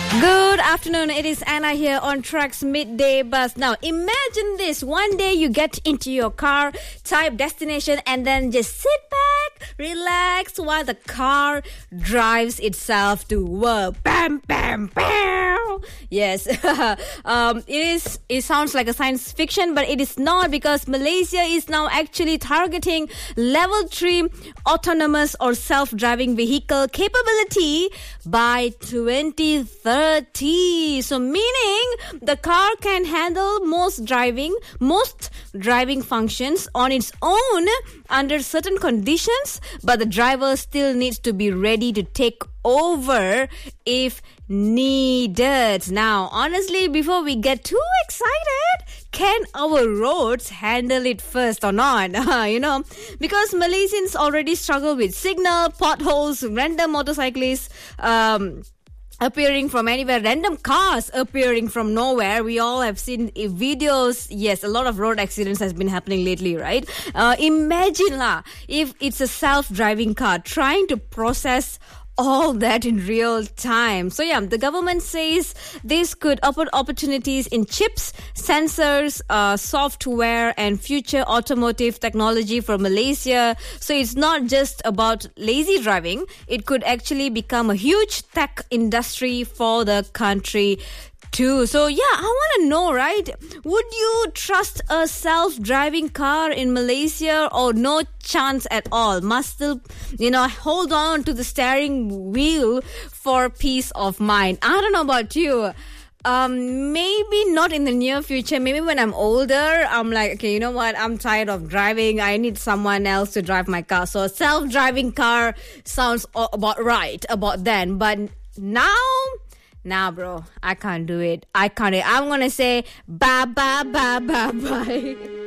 Good afternoon, it is Anna here on Truck's Midday Bus. Now, imagine this. One day you get into your car, type destination, and then just sit back, relax while the car drives itself to work. Bam, bam, bam. Yes, it sounds like a science fiction, but it is not, because Malaysia is now actually targeting level 3 autonomous or self-driving vehicle capability by 2030. So meaning the car can handle most driving functions on its own under certain conditions, but the driver still needs to be ready to take over if needed. Now, honestly, before we get too excited, can our roads handle it first or not? Because Malaysians already struggle with signal, potholes, random motorcyclists, appearing from anywhere, random cars appearing from nowhere. We all have seen videos. Yes, a lot of road accidents has been happening lately, right? Imagine if it's a self-driving car trying to process all that in real time. So the government says this could open opportunities in chips, sensors, software, and future automotive technology for Malaysia. So it's not just about lazy driving. It could actually become a huge tech industry for the country too. So I want to know, right? Would you trust a self-driving car in Malaysia, or no chance at all? Must still, hold on to the steering wheel for peace of mind. I don't know about you. Maybe not in the near future. Maybe when I'm older, I'm like, okay, you know what? I'm tired of driving. I need someone else to drive my car. So a self-driving car sounds about right about then. But now, nah, bro, I can't do it. I'm gonna say bye.